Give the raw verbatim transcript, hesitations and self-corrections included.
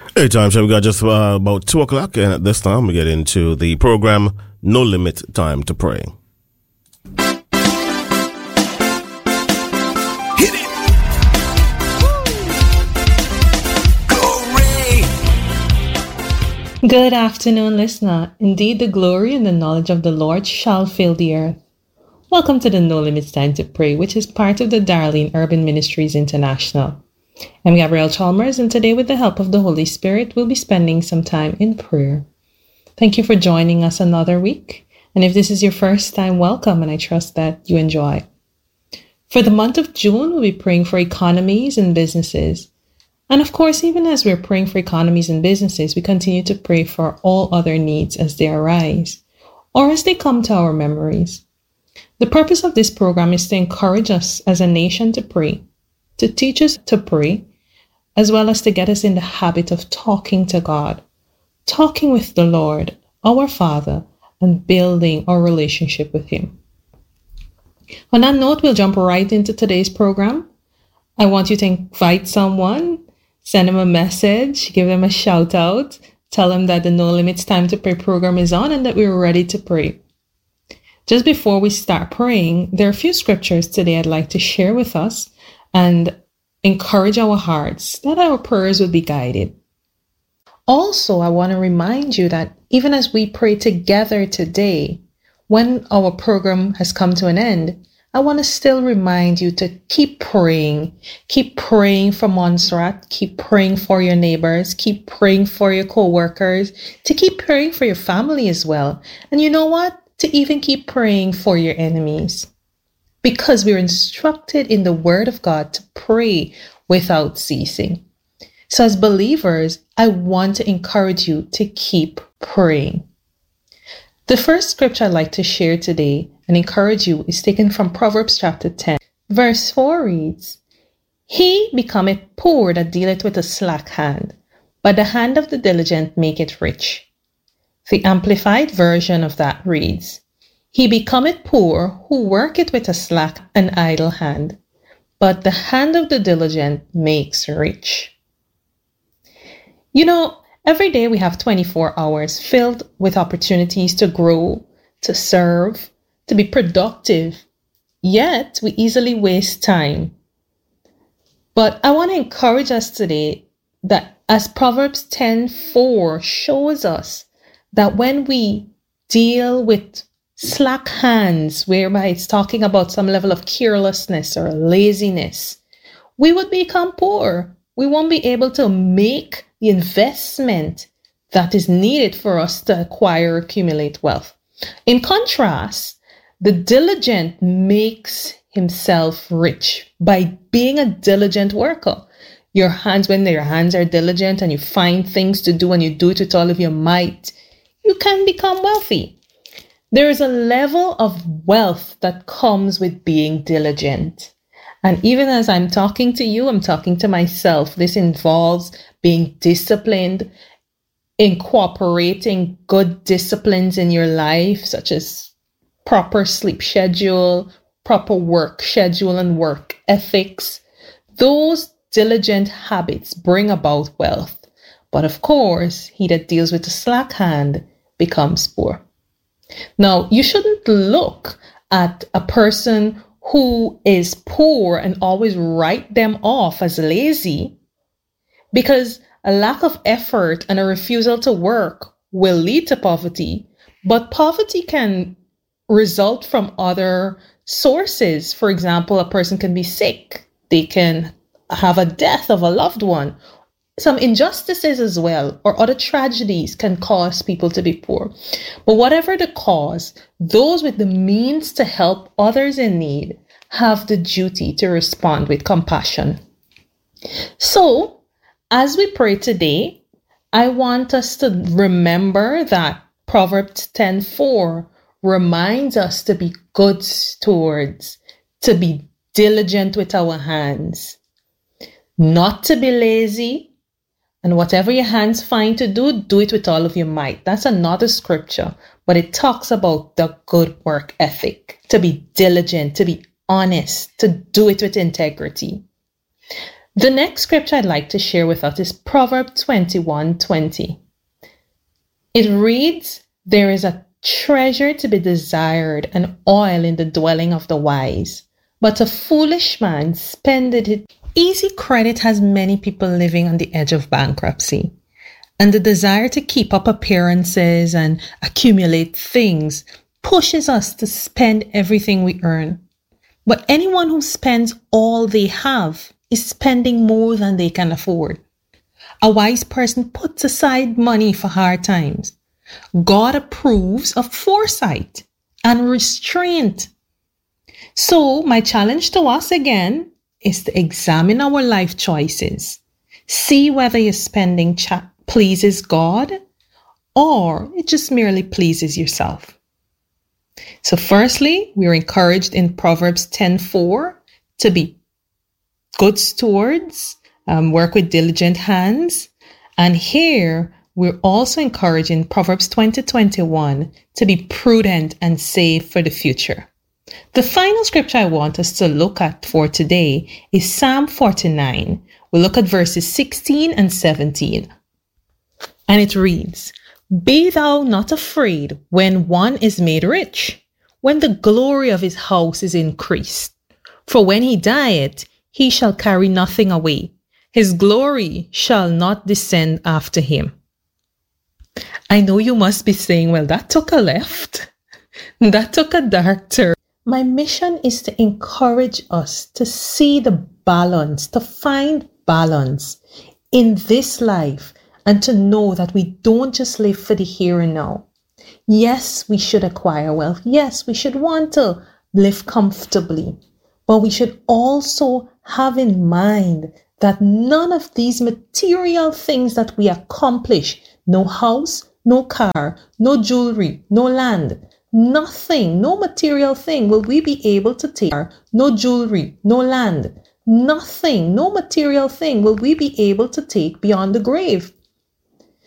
Hey, time check. We got just uh, about two o'clock, and at this time we get into the program No Limit Time to Pray. Hit it! Glory! Good afternoon, listener. Indeed, the glory and the knowledge of the Lord shall fill the earth. Welcome to the No Limits Time to Pray, which is part of the Darlene Urban Ministries International. I'm Gabrielle Chalmers, and today, with the help of the Holy Spirit, we'll be spending some time in prayer. Thank you for joining us another week. And if this is your first time, welcome, and I trust that you enjoy. For the month of June, we'll be praying for economies and businesses. And of course, even as we're praying for economies and businesses, we continue to pray for all other needs as they arise, or as they come to our memories. The purpose of this program is to encourage us as a nation to pray, to teach us to pray, as well as to get us in the habit of talking to God, talking with the Lord, our Father, and building our relationship with Him. On that note, we'll jump right into today's program. I want you to invite someone, send them a message, give them a shout out, tell them that the No Limits Time to Pray program is on and that we're ready to pray. Just before we start praying, there are a few scriptures today I'd like to share with us and encourage our hearts that our prayers will be guided. Also, I want to remind you that even as we pray together today, when our program has come to an end, I want to still remind you to keep praying. Keep praying for Montserrat. Keep praying for your neighbors. Keep praying for your co-workers. To keep praying for your family as well. And you know what? To even keep praying for your enemies. Because we're instructed in the Word of God to pray without ceasing. So as believers, I want to encourage you to keep praying. The first scripture I'd like to share today and encourage you is taken from Proverbs chapter ten. Verse four reads, He becometh poor that dealeth with a slack hand, but the hand of the diligent maketh rich. The Amplified version of that reads, He becometh poor who worketh with a slack and idle hand, but the hand of the diligent makes rich. You know, every day we have twenty-four hours filled with opportunities to grow, to serve, to be productive, yet we easily waste time. But I want to encourage us today that as Proverbs ten four shows us, that when we deal with slack hands, whereby it's talking about some level of carelessness or laziness, we would become poor. We won't be able to make the investment that is needed for us to acquire or accumulate wealth. In contrast, the diligent makes himself rich by being a diligent worker. Your hands, when your hands are diligent and you find things to do and you do it with all of your might, you can become wealthy. There is a level of wealth that comes with being diligent. And even as I'm talking to you, I'm talking to myself. This involves being disciplined, incorporating good disciplines in your life, such as proper sleep schedule, proper work schedule and work ethics. Those diligent habits bring about wealth. But of course, he that deals with a slack hand becomes poor. Now, you shouldn't look at a person who is poor and always write them off as lazy, because a lack of effort and a refusal to work will lead to poverty, but poverty can result from other sources. For example, a person can be sick. They can have a death of a loved one. Some injustices as well, or other tragedies can cause people to be poor. But whatever the cause, those with the means to help others in need have the duty to respond with compassion. So, as we pray today, I want us to remember that Proverbs ten four reminds us to be good stewards, to be diligent with our hands, not to be lazy. And whatever your hands find to do, do it with all of your might. That's another scripture, but it talks about the good work ethic, to be diligent, to be honest, to do it with integrity. The next scripture I'd like to share with us is Proverbs twenty-one twenty. It reads, "There is a treasure to be desired and oil in the dwelling of the wise, but a foolish man spendeth it." Easy credit has many people living on the edge of bankruptcy, and the desire to keep up appearances and accumulate things pushes us to spend everything we earn. But anyone who spends all they have is spending more than they can afford. A wise person puts aside money for hard times. God approves of foresight and restraint. So my challenge to us again is to examine our life choices. See whether your spending cha- pleases God or it just merely pleases yourself. So firstly, we're encouraged in Proverbs ten four to be good stewards, um, work with diligent hands. And here we're also encouraged in Proverbs twenty twenty-one to be prudent and save for the future. The final scripture I want us to look at for today is Psalm forty-nine. We'll look at verses sixteen and seventeen. And it reads, "Be thou not afraid when one is made rich, when the glory of his house is increased. For when he dieth, he shall carry nothing away. His glory shall not descend after him." I know you must be saying, well, that took a left. That took a dark turn. My mission is to encourage us to see the balance, to find balance in this life, and to know that we don't just live for the here and now. Yes, we should acquire wealth. Yes, we should want to live comfortably. But we should also have in mind that none of these material things that we accomplish, no house, no car, no jewelry, no land, nothing, no material thing will we be able to take, no jewelry, no land, nothing, no material thing will we be able to take beyond the grave.